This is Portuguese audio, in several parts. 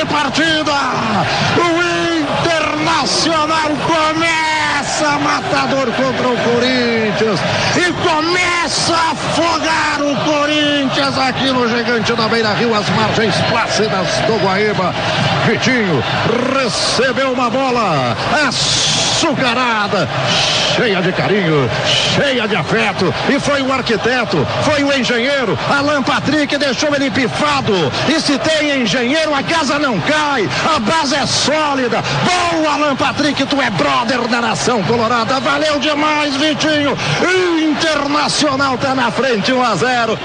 de partida. O Internacional começa matador contra o Corinthians e começa a afogar o Corinthians aqui no Gigante da Beira-Rio, as margens plácidas do Guaíba. Vitinho recebeu uma bola açucarada, cheia de carinho, cheia de afeto, e foi o arquiteto, foi o engenheiro Alan Patrick, deixou ele pifado. E se tem engenheiro, a casa não cai, a base é sólida. Bom, Alan Patrick, tu é brother da nação colorada, valeu demais, Vitinho. Internacional tá na frente, 1-0.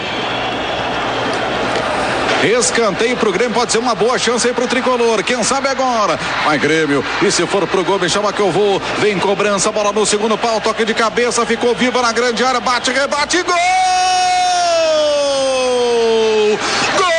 Escanteio pro Grêmio, pode ser uma boa chance aí pro tricolor, quem sabe agora. Vai Grêmio, e se for pro gol, me chama que eu vou. Vem cobrança, bola no segundo pau, toque de cabeça, ficou viva na grande área, bate, rebate, gol! Gol!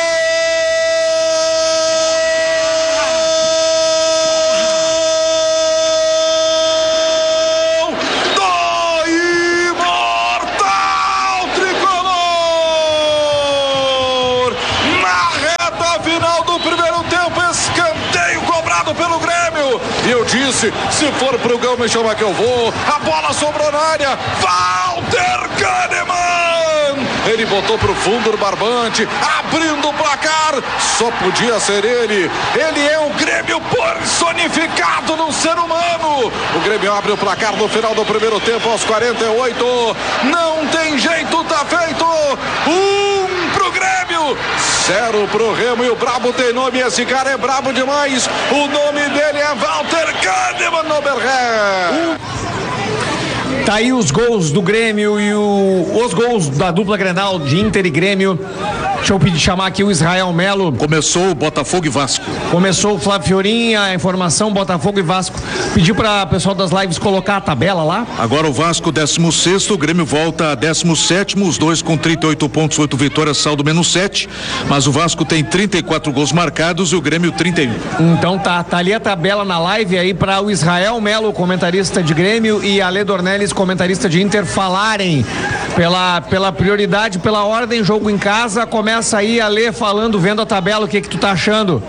E eu disse, se for pro gol, me chama que eu vou. A bola sobrou na área. Walter Kahneman! Ele botou pro fundo do barbante, abrindo o placar. Só podia ser ele. Ele é o Grêmio personificado no ser humano. O Grêmio abre o placar no final do primeiro tempo, aos 48. Não tem jeito, tá feito. 1 pro Grêmio, 0 pro Remo. E o brabo tem nome, esse cara é brabo demais. O nome dele é Walter Kahneman Noberger. Tá aí os gols do Grêmio e os gols da dupla Grenal de Inter e Grêmio. Deixa eu chamar aqui o Israel Melo. Começou o Botafogo e Vasco. Começou o Flávio Fiorinha, a informação, Botafogo e Vasco. Pediu para o pessoal das lives colocar a tabela lá. Agora o Vasco 16º, o Grêmio volta a 17º, os dois com 38 pontos, 8 vitórias, saldo menos 7. Mas o Vasco tem 34 gols marcados e o Grêmio 31. Então tá ali a tabela na live aí para o Israel Melo, comentarista de Grêmio, e a Lê Dornelles, comentarista de Inter, falarem pela prioridade, pela ordem, jogo em casa. Começa aí a Lê falando, vendo a tabela, o que tu tá achando?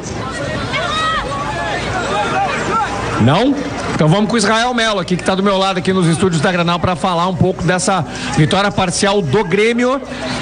Não? Então vamos com o Israel Melo aqui, que tá do meu lado aqui nos estúdios da Grenal, para falar um pouco dessa vitória parcial do Grêmio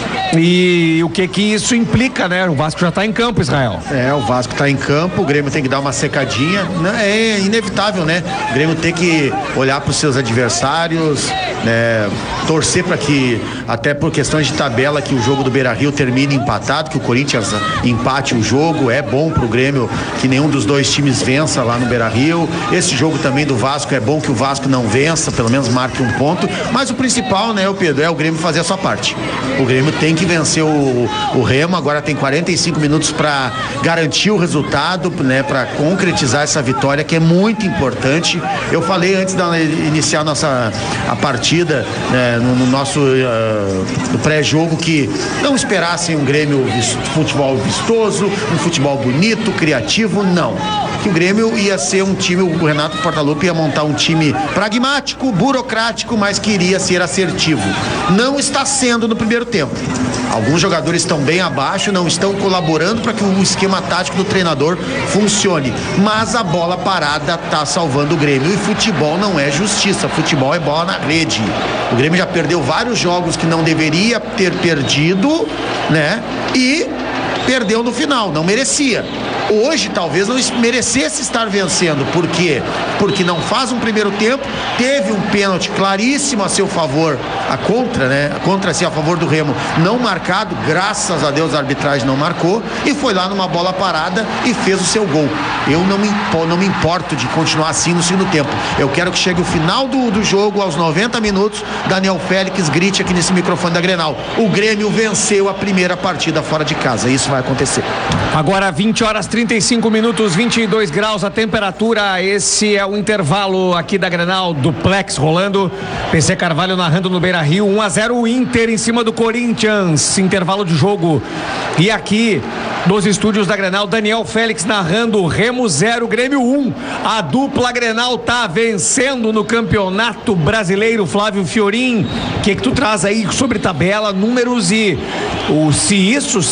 e o que isso implica, né? O Vasco já tá em campo, Israel. O Vasco tá em campo, o Grêmio tem que dar uma secadinha, né? É inevitável, né? O Grêmio tem que olhar para os seus adversários, torcer para que, até por questões de tabela, que o jogo do Beira-Rio termine empatado, que o Corinthians empate o jogo. É bom pro Grêmio que nenhum dos dois times vença lá no Beira-Rio. Esse jogo também do Vasco, é bom que o Vasco não vença, pelo menos marque um ponto, mas o principal, né, o Pedro, é o Grêmio fazer a sua parte. O Grêmio tem que vencer o Remo, agora tem 45 minutos para garantir o resultado, né, para concretizar essa vitória, que é muito importante. Eu falei antes de iniciar a partida, né, no nosso pré-jogo, que não esperassem um Grêmio futebol vistoso, um futebol bonito, criativo, não. Que o Grêmio ia ser um time, o Renato Portaluppi ia montar um time pragmático, burocrático, mas que iria ser assertivo. Não está sendo no primeiro tempo. Alguns jogadores estão bem abaixo, não estão colaborando para que o esquema tático do treinador funcione, mas a bola parada está salvando o Grêmio. E futebol não é justiça, futebol é bola na rede. O Grêmio já perdeu vários jogos que não deveria ter perdido, né? E perdeu no final, não merecia. Hoje talvez não merecesse estar vencendo. Por quê? Porque não faz um primeiro tempo, teve um pênalti claríssimo a seu favor, a contra a favor do Remo, não marcado, graças a Deus a arbitragem não marcou, e foi lá numa bola parada e fez o seu gol. Eu não me importo de continuar assim no segundo tempo. Eu quero que chegue o final do jogo, aos 90 minutos, Daniel Félix grite aqui nesse microfone da Grenal: o Grêmio venceu a primeira partida fora de casa. Isso vai acontecer. Agora 20h35, 22 graus a temperatura. Esse é o intervalo aqui da Grenal, duplex rolando. PC Carvalho narrando no Beira Beira-Rio, 1-0 o Inter em cima do Corinthians, intervalo de jogo. E aqui nos estúdios da Grenal, Daniel Félix narrando, Remo 0, Grêmio 1. A dupla Grenal tá vencendo no Campeonato Brasileiro. Flávio Fiorin, o que tu traz aí sobre tabela, números e se isso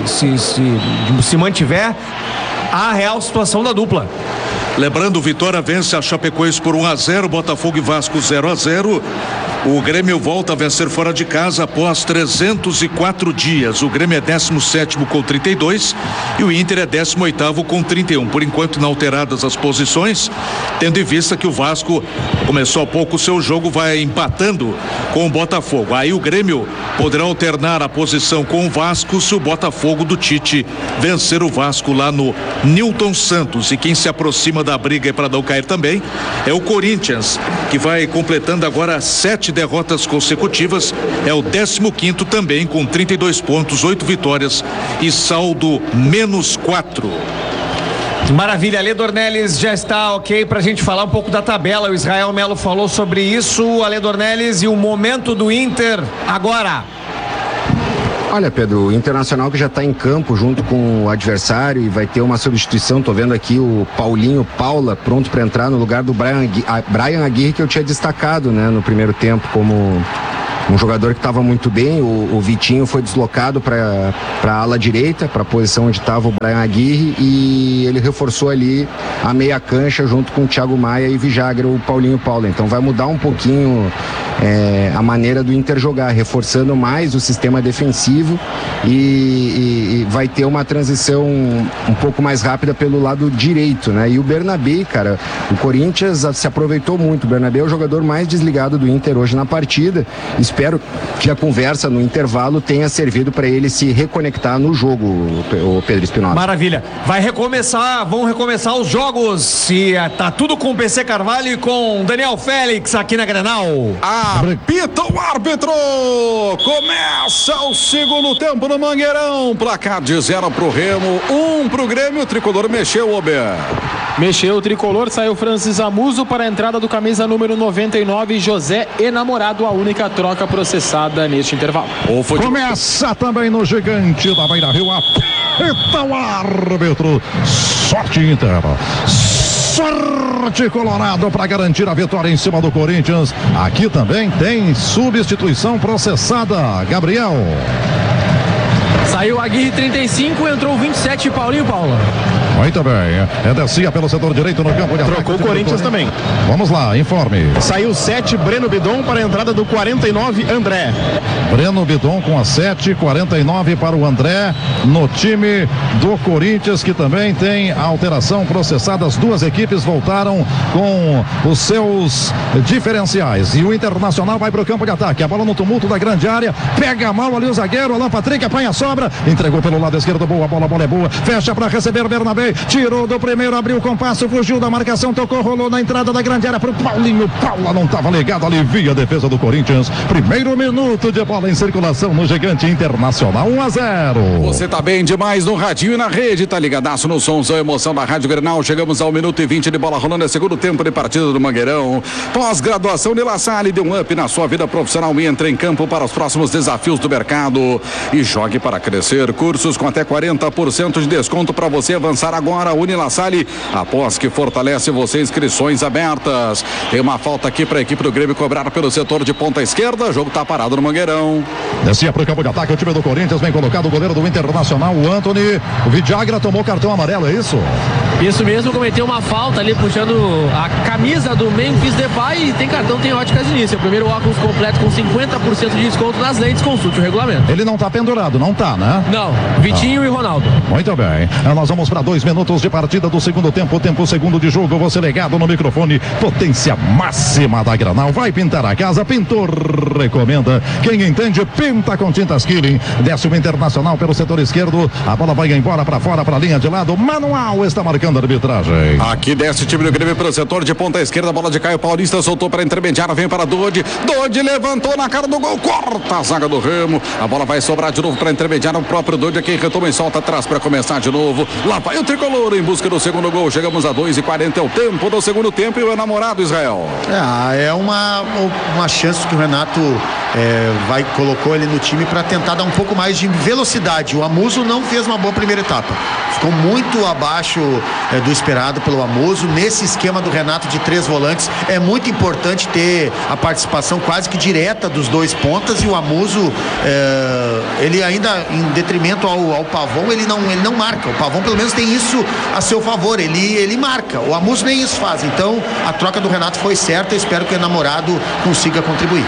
se mantiver, a real situação da dupla? Lembrando, Vitória vence a Chapecoense por 1-0, Botafogo e Vasco 0-0. O Grêmio volta a vencer fora de casa após 304 dias. O Grêmio é 17º com 32 e o Inter é 18º com 31. Por enquanto, inalteradas as posições, tendo em vista que o Vasco começou há pouco o seu jogo, vai empatando com o Botafogo. Aí o Grêmio poderá alternar a posição com o Vasco se o Botafogo do Tite vencer o Vasco lá no Newton Santos. E quem se aproxima da briga para não cair também é o Corinthians, que vai completando agora 7 derrotas consecutivas, é o 15º também com 32 pontos, 8 vitórias e saldo -4. Maravilha, Ale Dornelles já está ok pra gente falar um pouco da tabela. O Israel Melo falou sobre isso, Ale Dornelles, e o momento do Inter agora. Olha, Pedro, o Internacional que já está em campo junto com o adversário e vai ter uma substituição. Tô vendo aqui o Paulinho Paula pronto para entrar no lugar do Brian Aguirre, que eu tinha destacado, né, no primeiro tempo como um jogador que estava muito bem. O Vitinho foi deslocado para a ala direita, para a posição onde estava o Brian Aguirre, e ele reforçou ali a meia cancha junto com o Thiago Maia e Vijagra, o Paulinho Paula. Então vai mudar um pouquinho a maneira do Inter jogar, reforçando mais o sistema defensivo e vai ter uma transição um pouco mais rápida pelo lado direito, né? E o Bernabé, cara, o Corinthians se aproveitou muito. O Bernabé é o jogador mais desligado do Inter hoje na partida. Espero que a conversa no intervalo tenha servido para ele se reconectar no jogo, o Pedro Espinosa. Maravilha. Vão recomeçar os jogos e tá tudo com o PC Carvalho e com Daniel Félix aqui na Grenal. Apita o árbitro! Começa o segundo tempo no Mangueirão. Placar de 0 pro Remo, 1 pro Grêmio. O tricolor mexeu, Ober. Mexeu o tricolor, saiu Francis Amuso para a entrada do camisa número 99, José Enamorado, a única troca processada neste intervalo. Começa também no Gigante da Beira-Rio. Apita o árbitro. Sorte Inter. Sorte Colorado para garantir a vitória em cima do Corinthians. Aqui também tem substituição processada. Gabriel. Saiu Aguirre 35, entrou 27, Paulinho Paula. Muito bem, descia pelo setor direito no campo de ataque. Trocou o Corinthians também. Vamos lá, informe. Saiu 7, Breno Bidon para a entrada do 49, André. Breno Bidon com a 7, 49 para o André no time do Corinthians, que também tem alteração processada. As duas equipes voltaram com os seus diferenciais. E o Internacional vai para o campo de ataque. A bola no tumulto da grande área. Pega mal ali o zagueiro, Alan Patrick apanha a sobra. Entregou pelo lado esquerdo, boa bola é boa. Fecha para receber Bernabé. Tirou do primeiro, abriu o compasso, fugiu da marcação, tocou, rolou na entrada da grande área para o Paulinho. Paula não estava ligado, alivia a defesa do Corinthians. Primeiro minuto de bola em circulação no Gigante Internacional, 1-0. Você tá bem demais no radinho e na rede, tá ligadaço no somzão, emoção da Rádio Grenal. Chegamos ao minuto e 20 de bola rolando, é segundo tempo de partida do Mangueirão. Pós-graduação de La Salle, dê um up na sua vida profissional e entre em campo para os próximos desafios do mercado e jogue para crescer. Cursos com até 40% de desconto para você avançar agora. Unilasalle, após que fortalece você, inscrições abertas. Tem uma falta aqui para a equipe do Grêmio cobrar pelo setor de ponta esquerda. O jogo tá parado no Mangueirão. Descia para o campo de ataque o time do Corinthians, bem colocado o goleiro do Internacional, o Anthony. O Vijagra tomou cartão amarelo, é isso? Isso mesmo, cometeu uma falta ali puxando a camisa do Memphis Depay e tem cartão, tem óticas início. O primeiro óculos completo com 50% de desconto nas lentes, consulte o regulamento. Ele não tá pendurado, não tá, né? Não, Vitinho e Ronaldo. Muito bem, nós vamos para 2 minutos de partida do segundo tempo, tempo segundo de jogo. Você ligado no microfone, potência máxima da Granal. Vai pintar a casa, pintor recomenda. Quem entende, pinta com tintas Killing. Desce o Internacional pelo setor esquerdo, a bola vai embora para fora, para a linha de lado. Manual está marcando a arbitragem. Aqui desce o time do Grêmio pelo setor de ponta esquerda, a bola de Caio Paulista, soltou para intermediária, vem para Dodi. Dodi levantou na cara do gol, corta a zaga do Remo. A bola vai sobrar de novo para intermediária, o próprio Dodi é quem retoma e solta atrás para começar de novo. Lá vai o tricolor em busca do segundo gol. Chegamos a 2:40, é o tempo do segundo tempo e o enamorado Israel. É uma chance que o Renato colocou ele no time para tentar dar um pouco mais de velocidade. O Amuso não fez uma boa primeira etapa, ficou muito abaixo do esperado pelo Amuso. Nesse esquema do Renato de 3 volantes, é muito importante ter a participação quase que direta dos 2 pontas, e o Amuso, ele ainda, em detrimento ao Pavon, ele não marca. O Pavon pelo menos tem isso a seu favor, ele marca. O Amuso nem isso faz. Então a troca do Renato foi certa. Espero que o namorado consiga contribuir.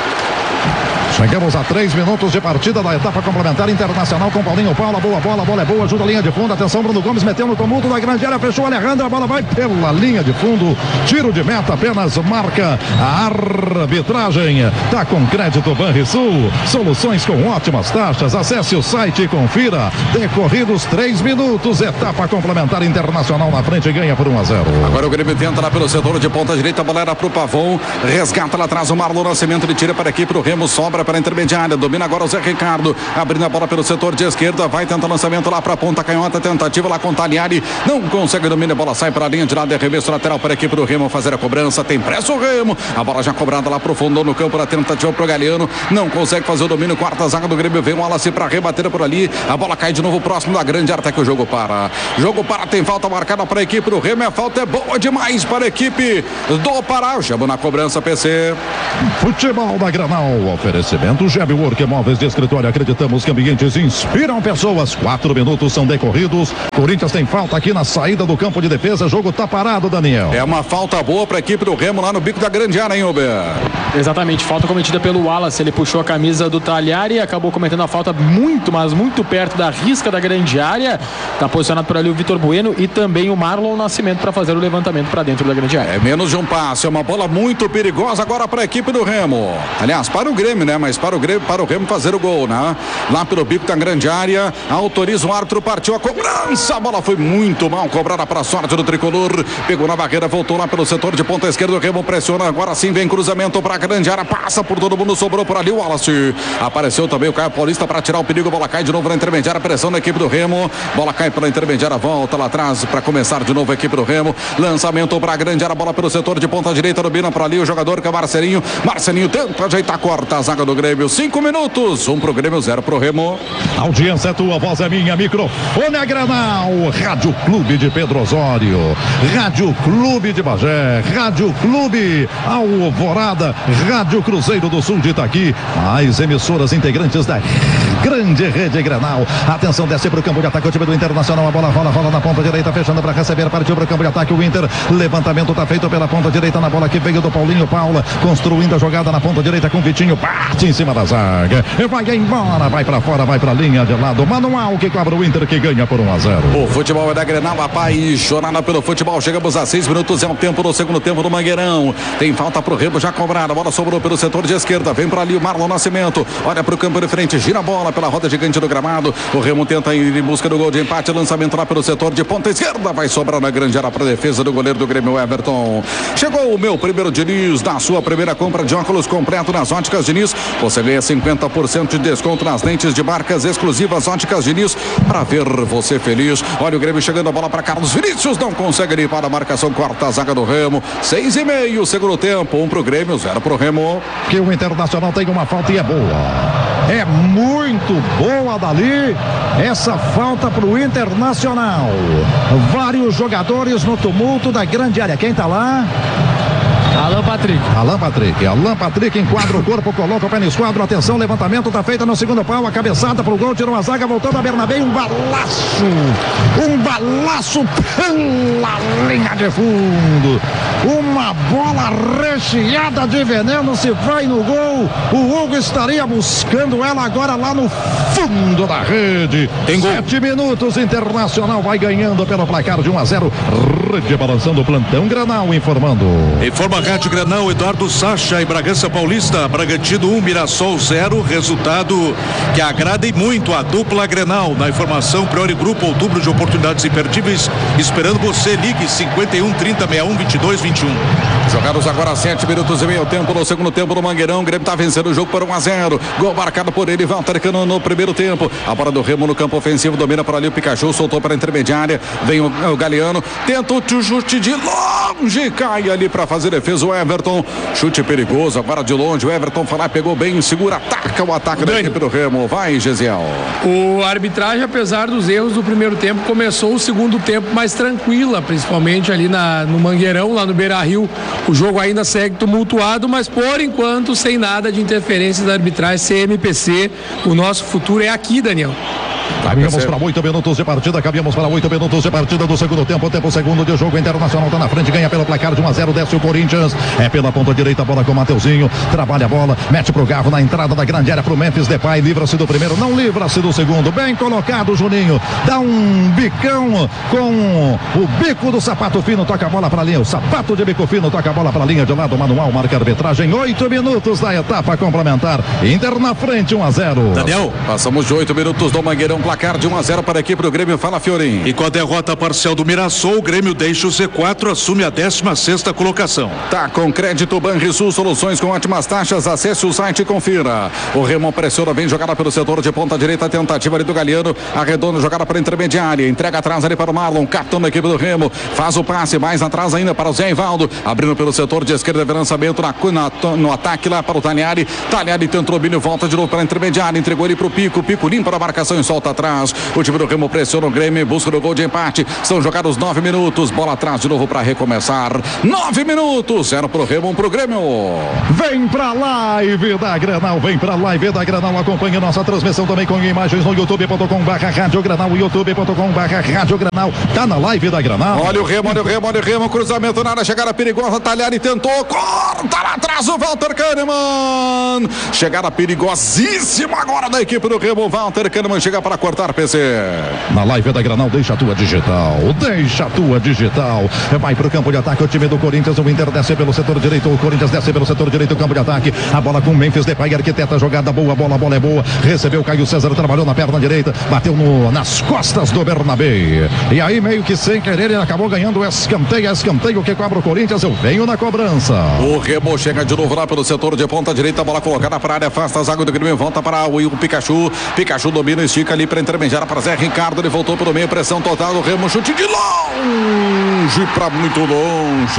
Chegamos a 3 minutos de partida da etapa complementar. Internacional com Paulinho Paula. Boa bola, a bola é boa, ajuda a linha de fundo. Atenção, Bruno Gomes meteu no tumulto da grande área, fechou Alejandro, a bola vai pela linha de fundo. Tiro de meta, apenas marca a arbitragem. Tá com crédito Banrisul. Soluções com ótimas taxas. Acesse o site e confira. Decorridos 3 minutos, etapa complementar. Internacional na frente, ganha por 1-0. Agora o Grêmio tenta lá pelo setor de ponta direita, a bola era pro Pavon. Resgata lá atrás o Marlon Nascimento, ele tira para aqui pro Remo, sobra para a intermediária, domina agora o Zé Ricardo, abrindo a bola pelo setor de esquerda, vai tentar lançamento lá para a ponta canhota, tentativa lá com o Taliari, não consegue domínio, a bola sai para a linha de lado, é arremesso lateral para a equipe do Remo fazer a cobrança, tem pressa o Remo, a bola já cobrada lá pro fundo no campo, na tentativa pro Galeano, não consegue fazer o domínio, quarta zaga do Grêmio, vem o Wallace para rebater por ali, a bola cai de novo próximo da grande área, até que o jogo para, tem falta marcada para a equipe do Remo, a falta é boa demais para a equipe do Pará, chama na cobrança PC. Futebol da Granal, oferecimento Gebe Work, móveis de escritório, acreditamos que ambientes inspiram pessoas. 4 minutos são decorridos, Corinthians tem falta aqui na saída do campo de defesa, jogo tá parado, Daniel. É uma falta boa para a equipe do Remo lá no bico da grande área, hein, Uber? Exatamente, falta cometida pelo Wallace, ele puxou a camisa do Taliari e acabou cometendo a falta muito, mas muito perto da risca da grande área. Tá posicionado por ali o Vitor Bueno e também o Marlon Nascimento para fazer o levantamento para dentro da grande área. É menos de um passe, é uma bola muito perigosa agora para a equipe do Remo. Aliás, para o Grêmio, né? Mas para o Remo fazer o gol, né? Lá pelo bico da grande área, autoriza o árbitro, partiu a cobrança, a bola foi muito mal cobrada para a sorte do tricolor, pegou na barreira, voltou lá pelo setor de ponta esquerda, o Remo pressiona, agora sim vem cruzamento para a grande área, passa por todo mundo, sobrou por ali o Wallace, apareceu também o Caio Paulista para tirar o perigo, a bola cai de novo na intermediária, pressão da equipe do Remo, bola cai pela intermediária, volta lá atrás para começar de novo a equipe do Remo, lançamento para a grande área, bola pelo setor de ponta direita, domina para ali o jogador que é Marcelinho tenta ajeitar, corta a zaga do Grêmio, 5 minutos, 1 pro Grêmio, 0 pro Remo. Audiência é tua, voz é minha, microfone é Granal, Rádio Clube de Pedro Osório, Rádio Clube de Bagé, Rádio Clube Alvorada, Rádio Cruzeiro do Sul de Itaqui, mais emissoras integrantes da grande rede Granal. Atenção, desce para o campo de ataque o time do Internacional, a bola rola na ponta direita, fechando para receber, partiu para o campo de ataque o Inter, levantamento está feito pela ponta direita na bola que veio do Paulinho Paula, construindo a jogada na ponta direita com o Vitinho, bate em cima da zaga, vai embora, vai para fora, vai para a linha de lado, manual que cobra o Inter que ganha por 1-0. O futebol é da Grenal, apaixonada pelo futebol, chegamos a 6 minutos, é o tempo do segundo tempo do Mangueirão, tem falta pro Remo já cobrada, a bola sobrou pelo setor de esquerda, vem para ali o Marlon Nascimento, olha pro campo de frente, gira a bola pela roda gigante do gramado, o Remo tenta ir em busca do gol de empate, lançamento lá pelo setor de ponta esquerda, vai sobrar na grande área para defesa do goleiro do Grêmio, Everton. Chegou o meu primeiro Diniz, na sua primeira compra de óculos completo nas Óticas Diniz, você ganha 50% de desconto nas lentes de marcas exclusivas Óticas Diniz, para ver você feliz. Olha o Grêmio chegando, a bola para Carlos Vinícius, não consegue limpar a marcação, corta a zaga do Remo, 6,5 segundo tempo, 1 pro Grêmio, 0 pro Remo. Que o Internacional tem uma falta e é boa. É muito boa dali essa falta pro Internacional. Vários jogadores no tumulto da grande área. Quem tá lá? Alan Patrick enquadra o corpo, coloca o pé no esquadro, atenção, levantamento tá feito no segundo pau, a cabeçada pro gol, tirou a zaga, voltando a Bernabé, um balaço pela linha de fundo, uma bola recheada de veneno, se vai no gol, o Hugo estaria buscando ela agora lá no fundo da rede. Tem gol. 7 minutos, Internacional vai ganhando pelo placar de 1-0, rede balançando o plantão Granal, informando. Informa Rádio Granal, Eduardo Sacha e Bragança Paulista, Bragantino 1, Mirassol 0, resultado que agrada e muito a dupla Grenal. Na informação, Priori Grupo, outubro de oportunidades imperdíveis, esperando você, ligue 51 30 61 22 21. 21. Jogados agora 7 minutos e meio tempo no segundo tempo no Mangueirão. O Grêmio tá vencendo o jogo por 1-0. Gol marcado por ele, Walter Cano no primeiro tempo. A bola do Remo no campo ofensivo, domina por ali o Pikachu, soltou para a intermediária. Vem o Galeano, tenta o chute de longe, cai ali para fazer defesa o Everton. Chute perigoso, agora de longe. O Everton foi lá, pegou bem, segura, ataca o ataque da equipe do Remo. Vai, Gesiel. O arbitragem, apesar dos erros do primeiro tempo, começou o segundo tempo mais tranquila, principalmente ali no Mangueirão, lá no Beira-Rio. O jogo ainda segue tumultuado, mas por enquanto sem nada de interferência da arbitragem CMPC. O nosso futuro é aqui, Daniel. Caminhamos para 8 minutos de partida, do segundo tempo, tempo segundo de jogo. Internacional está na frente, ganha pelo placar de 1-0, desce o Corinthians, é pela ponta direita, a bola com o Mateuzinho, trabalha a bola, mete pro Garro na entrada da grande área pro Memphis Depay, livra-se do primeiro, não livra-se do segundo, bem colocado Juninho, dá um bicão com o bico do sapato fino, toca a bola para a linha, o sapato de bico fino, toca a bola para a linha de lado, manual, marca a arbitragem, 8 minutos da etapa complementar, Inter na frente, 1-0. Daniel, passamos de 8 minutos do Mangueirão, placar de 1-0 para a equipe do Grêmio. Fala, Fiorim. E com a derrota parcial do Mirassol, o Grêmio deixa o Z4, assume a 16ª colocação. Tá com crédito Banrisul, soluções com ótimas taxas. Acesse o site e confira. O Remo pressiona bem, jogada pelo setor de ponta direita, tentativa ali do Galeano, arredonda, jogada para a intermediária, entrega atrás ali para o Marlon, capitão da equipe do Remo, faz o passe, mais atrás ainda para o Zé Ivaldo, abrindo pelo setor de esquerda, lançamento no ataque lá para o Talhari tentou o domínio, volta de novo para a intermediária, entregou ele para o Pico limpa a marcação e solta atrás. O time do Remo pressiona o Grêmio, busca o gol de empate. São jogados 9 minutos. Bola atrás de novo para recomeçar. 9 minutos. 0 pro Remo, 1 pro Grêmio. Vem pra live da Grenal. Acompanhe nossa transmissão também com imagens no youtube.com/Rádio Grenal. youtube.com/Rádio Grenal. Tá na live da Grenal. Olha o Remo. Cruzamento na área, chegada perigosa. Talhari tentou. Corta lá atrás o Walter Kahneman. Chegada perigosíssima agora da equipe do Remo. Walter Kahneman chega para cortar, PC. Na live da Granal, deixa a tua digital. Vai pro campo de ataque o time do Corinthians. O Inter desce pelo setor direito. O Corinthians desce pelo setor direito. O campo de ataque. A bola com o Memphis Depay. Arquiteta jogada boa. A bola é boa. Recebeu o Caio César. Trabalhou na perna direita. Bateu nas costas do Bernabé. E aí, meio que sem querer, ele acabou ganhando o escanteio. Escanteio que cobra o Corinthians. Eu venho na cobrança. O Remo chega de novo lá pelo setor de ponta direita. A bola colocada para a área. Afasta a zaga do Grêmio. Volta para o Pikachu. Pikachu domina, estica ali para intermediária para Zé Ricardo, ele voltou pelo meio, pressão total do Remo, chute de longe, para muito longe.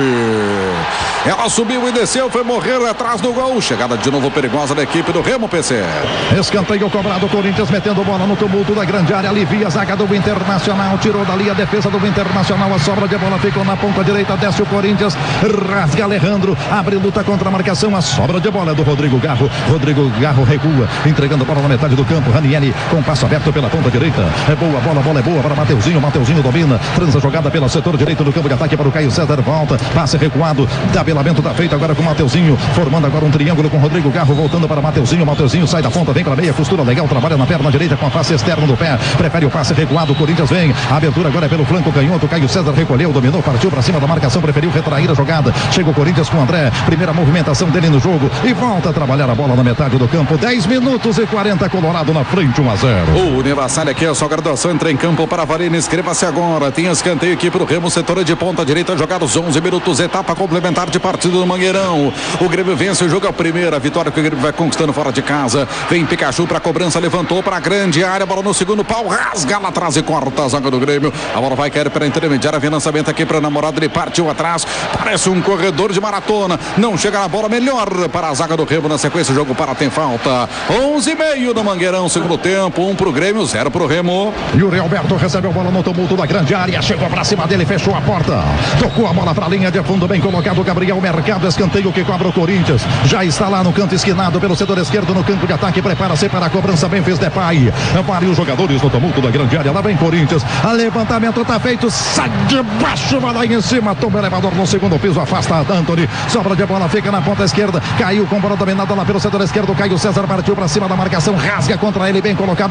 Ela subiu e desceu, foi morrer atrás do gol. Chegada de novo perigosa da equipe do Remo, PC. Escanteio cobrado, Corinthians metendo bola no tumulto da grande área, alivia a zaga do Internacional, tirou dali a defesa do Internacional, a sobra de bola ficou na ponta direita, desce o Corinthians, rasga Alejandro, abre luta contra a marcação, a sobra de bola é do Rodrigo Garro recua, entregando a bola na metade do campo, Ranieri com passo aberto pela ponta direita, é boa, a bola é boa para Mateuzinho domina, transa jogada pelo setor direito do campo de ataque para o Caio César, volta, passe recuado, tabelamento tá feito agora com o Mateuzinho, formando agora um triângulo com Rodrigo Garro, voltando para Mateuzinho sai da ponta, vem para meia, costura legal, trabalha na perna direita com a face externa do pé, prefere o passe recuado, o Corinthians vem, a abertura agora é pelo flanco canhoto, Caio César recolheu, dominou, partiu para cima da marcação, preferiu retrair a jogada, chega o Corinthians com o André, primeira movimentação dele no jogo e volta a trabalhar a bola na metade do campo, 10 minutos e 40, Colorado na frente, 1-0. O Universal aqui, a sua graduação entra em campo para valer, inscreva-se agora, tem escanteio aqui para o Remo, setor de ponta direita, jogados 11 minutos, etapa complementar de partida do Mangueirão, o Grêmio vence o jogo, a primeira vitória que o Grêmio vai conquistando fora de casa, vem Pikachu para a cobrança, levantou para a grande área, bola no segundo pau, rasga lá atrás e corta a zaga do Grêmio, a bola vai cair para a intermediária, vem lançamento aqui para a namorada, ele partiu atrás, parece um corredor de maratona, não chega na bola, melhor para a zaga do Remo, na sequência o jogo para, tem falta, 11:30 no Mangueirão, segundo tempo, 1 pro Grêmio, 0 pro Remo. E o Alberto recebeu a bola no tumulto da grande área, chegou pra cima dele, fechou a porta, tocou a bola pra linha de fundo, bem colocado, Gabriel Mercado, escanteio que cobra o Corinthians, já está lá no canto esquinado pelo setor esquerdo, no campo de ataque, prepara-se para a cobrança, Memphis Depay, vários jogadores no tumulto da grande área, lá vem Corinthians, a levantamento tá feito, sai de baixo, vai lá em cima, toma o elevador no segundo piso, afasta Antony, sobra de bola, fica na ponta esquerda, caiu com bola dominada lá pelo setor esquerdo, Caio César partiu pra cima da marcação, rasga contra ele, bem colocado por ali,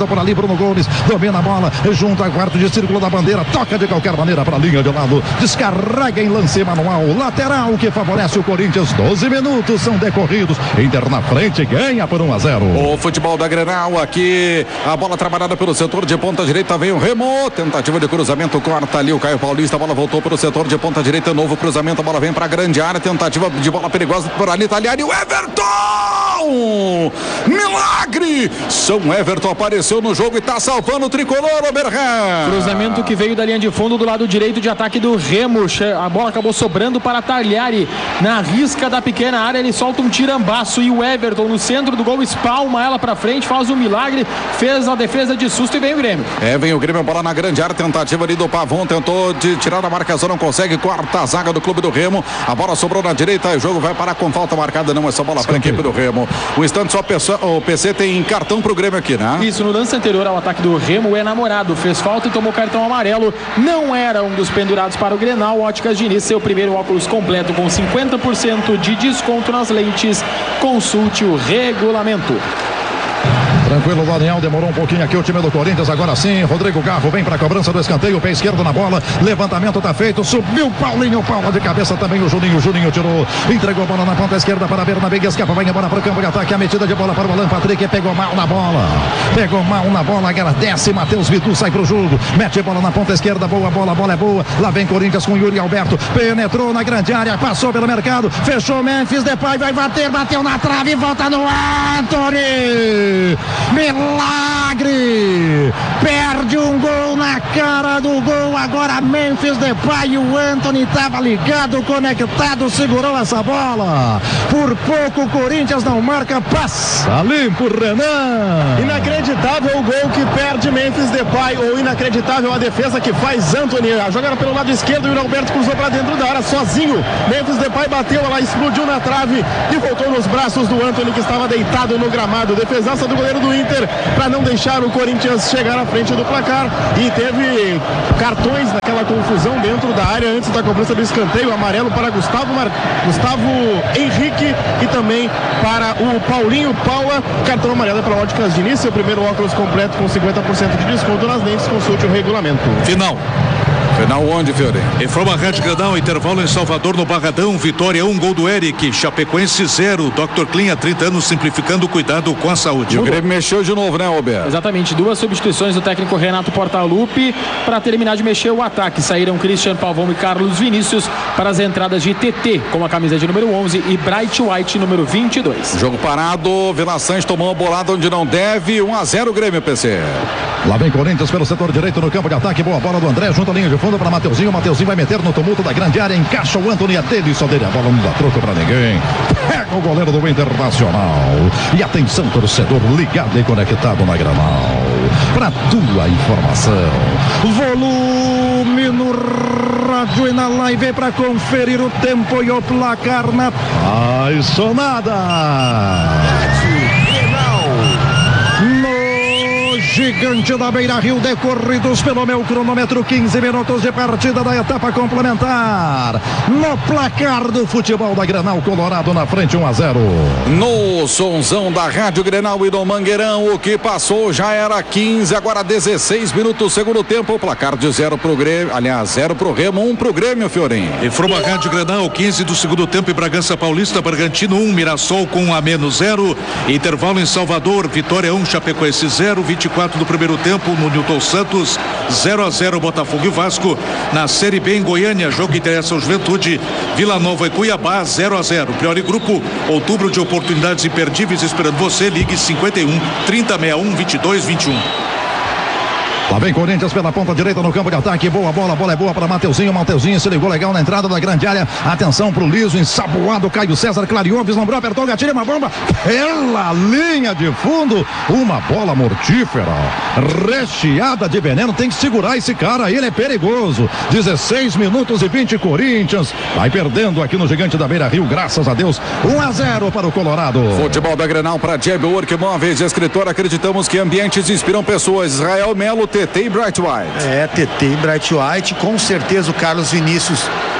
Bruno Gomes domina a bola, junto a quarto de círculo da bandeira, toca de qualquer maneira para a linha de lado, descarrega em lance manual, lateral que favorece o Corinthians. 12 minutos são decorridos, Inter na frente, ganha por 1-0. O futebol da Grenal aqui, a bola trabalhada pelo setor de ponta direita, vem o Remo, tentativa de cruzamento, corta ali o Caio Paulista, a bola voltou para o setor de ponta direita, novo cruzamento, a bola vem para a grande área, tentativa de bola perigosa por ali, Italiani, o Everton! Milagre! São Everton apareceu no jogo e está salvando o tricolor, Oberhan. Cruzamento que veio da linha de fundo do lado direito de ataque do Remo, a bola acabou sobrando para Tagliari, na risca da pequena área, ele solta um tirambaço e o Everton no centro do gol espalma ela para frente, faz um milagre, fez a defesa de susto e vem o Grêmio. Vem o Grêmio, bola na grande área, tentativa ali do Pavon, tentou de tirar a marcação, não consegue, corta a zaga do clube do Remo, a bola sobrou na direita, o jogo vai parar com falta marcada, não, essa bola para a equipe do Remo. Um instante só, o PC tem cartão pro Grêmio aqui, né? Isso, no lance anterior ao ataque do Remo, o enamorado fez falta e tomou cartão amarelo, não era um dos pendurados para o Grenal. Óticas Diniz, seu primeiro óculos completo com 50% de desconto nas lentes, consulte o regulamento. Tranquilo, Daniel, demorou um pouquinho aqui o time do Corinthians, agora sim, Rodrigo Garro vem para a cobrança do escanteio, pé esquerdo na bola, levantamento tá feito, subiu Paulinho, Paula de cabeça também o Juninho tirou, entregou a bola na ponta esquerda para Bernabé, escapa, vai embora para o campo de ataque, a metida de bola para o Alan Patrick, pegou mal na bola, agradece, Matheus Vitu sai pro jogo, mete a bola na ponta esquerda, boa bola, a bola é boa, lá vem Corinthians com Yuri Alberto, penetrou na grande área, passou pelo mercado, fechou Memphis Depay, vai bater, bateu na trave, volta no Antony! Milagre! Perde um gol na cara do gol. Agora Memphis Depay. O Antony estava ligado, conectado, segurou essa bola. Por pouco o Corinthians não marca. Passa limpo, Renan. Inacreditável o gol que perde Memphis Depay, ou inacreditável a defesa que faz Antony. A jogada pelo lado esquerdo e o Alberto cruzou para dentro da área sozinho. Memphis Depay bateu, ela explodiu na trave e voltou nos braços do Antony, que estava deitado no gramado. Defesaça do goleiro do Inter para não deixar o Corinthians chegar à frente do placar, e teve cartões naquela confusão dentro da área antes da cobrança do escanteio, amarelo para Gustavo Henrique e também para o Paulinho Paula, cartão amarelo para Óticas Diniz, seu primeiro óculos completo com 50% de desconto nas lentes, consulte o regulamento. Final onde, Fiore? Informa a Rádio Grenal, intervalo em Salvador, no Barradão, Vitória 1, gol do Eric, Chapecoense 0, Dr. Clean há 30 anos simplificando o cuidado com a saúde. O Grêmio mexeu de novo, né, Roberto? Exatamente, 2 substituições do técnico Renato Portaluppi para terminar de mexer o ataque. Saíram Christian Pavão e Carlos Vinícius para as entradas de TT com a camisa de número 11 e Bright White número 22. Jogo parado, Vila Sante tomou uma bolada onde não deve, 1-0 Grêmio, PC. Lá vem Corinthians pelo setor direito no campo de ataque, boa bola do André, junto à linha de fundo para Mateuzinho vai meter no tumulto da grande área, encaixa o Antony, é dele, só dele, a bola não dá troco para ninguém, pega o goleiro do Internacional, e atenção torcedor, ligado e conectado na Grenal, para tua informação, volume no rádio e na live para conferir o tempo e o placar na apaixonada. Gigante da Beira-Rio, decorridos pelo meu cronômetro, 15 minutos de partida da etapa complementar. No placar do futebol da Grenal, Colorado na frente, 1-0. No sonzão da Rádio Grenal e do Mangueirão, o que passou já era 15, agora 16 minutos, segundo tempo, placar de 0 pro Grêmio, aliás, 0 pro Remo, 1 pro Grêmio, Fiorinho. Informa a Rádio Grenal, 15 do segundo tempo em Bragança Paulista, Bragantino 1, Mirassol com -0, intervalo em Salvador, Vitória 1, Chapecoense 0, 24 do primeiro tempo no Newton Santos, 0-0 Botafogo e Vasco. Na Série B em Goiânia, jogo que interessa ao Juventude, Vila Nova e Cuiabá, 0-0. Priori Grupo, outubro de oportunidades imperdíveis esperando você, ligue 51 3061 2221. Lá vem Corinthians pela ponta direita no campo de ataque, boa bola, a bola é boa para Mateuzinho se ligou legal na entrada da grande área, atenção pro liso, ensaboado, Caio César, clareou, vislumbrou, apertou o gatilho, uma bomba pela linha de fundo, uma bola mortífera, recheada de veneno, tem que segurar esse cara, ele é perigoso, 16 minutos e 20, Corinthians vai perdendo aqui no Gigante da Beira-Rio, graças a Deus, 1-0 para o Colorado. Futebol da Grenal para Jeb Work Móveis, escritor, acreditamos que ambientes inspiram pessoas. Israel Melo, TT e Bright White. TT e Bright White, com certeza o Carlos Vinícius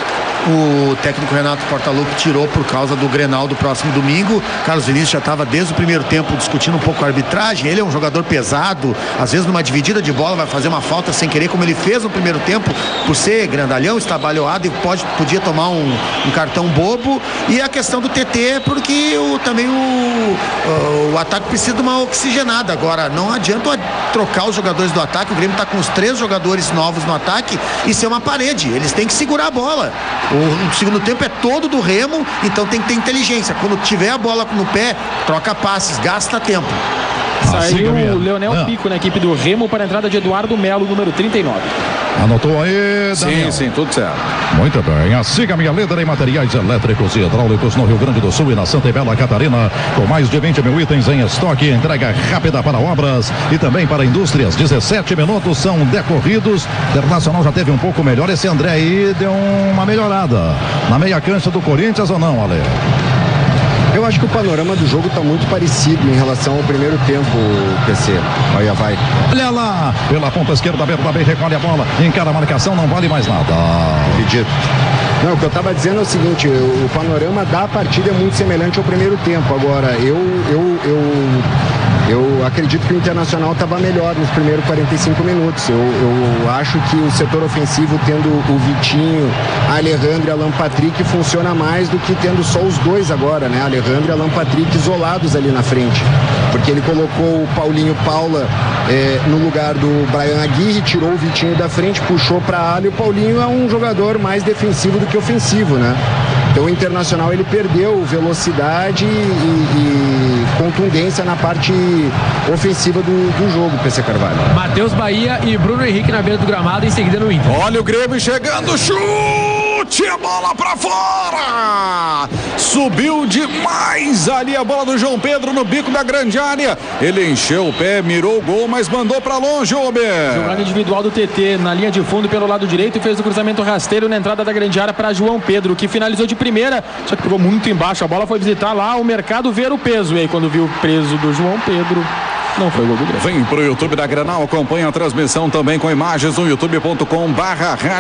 o técnico Renato Portaluppi tirou por causa do Grenal do próximo domingo. Carlos Vinícius já estava desde o primeiro tempo discutindo um pouco a arbitragem. Ele é um jogador pesado, às vezes numa dividida de bola vai fazer uma falta sem querer, como ele fez no primeiro tempo, por ser grandalhão, estabalhoado, e podia tomar um cartão bobo. E a questão do TT, porque também o ataque precisa de uma oxigenada. Agora, não adianta trocar os jogadores do ataque. O Grêmio está com os 3 jogadores novos no ataque, isso é uma parede, eles têm que segurar a bola. O segundo tempo é todo do Remo, então tem que ter inteligência. Quando tiver a bola no pé, troca passes, gasta tempo. Saiu o Leonel Pico na equipe do Remo para a entrada de Eduardo Melo, número 39. Anotou aí, Daniel? Sim, tudo certo. Muito bem, siga a minha líder em materiais elétricos e hidráulicos no Rio Grande do Sul e na Santa e Bela Catarina, com mais de 20 mil itens em estoque, entrega rápida para obras e também para indústrias. 17 minutos são decorridos. Internacional já teve um pouco melhor. Esse André aí deu uma melhorada na meia cancha do Corinthians, ou não, Ale? Eu acho que o panorama do jogo está muito parecido em relação ao primeiro tempo, PC. Olha, vai. Olha lá, pela ponta esquerda, Bernabé recolhe a bola, encara a marcação, não vale mais nada. Acredito. Não, o que eu estava dizendo é o seguinte, o panorama da partida é muito semelhante ao primeiro tempo. Agora, eu acredito que o Internacional estava melhor nos primeiros 45 minutos. Eu acho que o setor ofensivo, tendo o Vitinho, a Alejandro e Alan Patrick, funciona mais do que tendo só os dois agora, né? Alejandro e Alan Patrick isolados ali na frente. Porque ele colocou o Paulinho Paula no lugar do Brian Aguirre, tirou o Vitinho da frente, puxou para a área. E o Paulinho é um jogador mais defensivo do que ofensivo, né? Então o Internacional ele perdeu velocidade e contundência na parte ofensiva do jogo, PC Carvalho. Matheus Bahia e Bruno Henrique na beira do gramado, em seguida no Inter. Olha o Grêmio chegando, chute, a bola pra fora. Subiu demais ali a bola do João Pedro no bico da grande área. Ele encheu o pé, mirou o gol, mas mandou pra longe, Ober. Jogada individual do TT na linha de fundo pelo lado direito e fez o cruzamento rasteiro na entrada da grande área para João Pedro, que finalizou de primeira, só que pegou muito embaixo. A bola foi visitar lá o mercado ver o peso. E aí quando viu o peso do João Pedro, não foi gol do Grêmio. Vem pro YouTube da Grenal, acompanha a transmissão também com imagens no youtube.com/.